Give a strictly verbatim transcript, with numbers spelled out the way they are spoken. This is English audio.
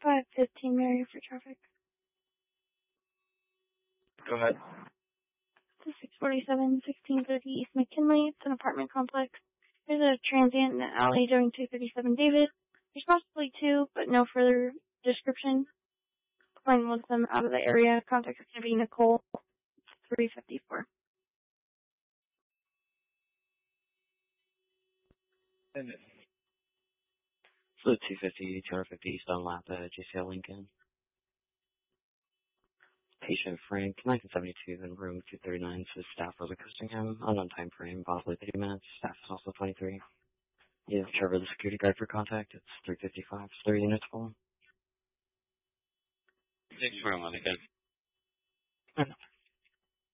five fifteen Mary for traffic. Go ahead. This is six forty-seven, sixteen thirty East McKinley. It's an apartment complex. There's a transient in the alley during two thirty-seven David. There's possibly two, but no further description. Pulling with them out of the area. Contact is going to be Nicole. three fifty-four. And it, So two fifty, two fifty East on Lapa, J C L Lincoln. Patient Frank, nineteen seventy-two in room two thirty-nine, so staff was requesting him. Unknown time frame, possibly thirty minutes. Staff is also twenty-three. You have Trevor, the security guard, for contact. It's three fifty-five, it's three units full. thanks for a moment again.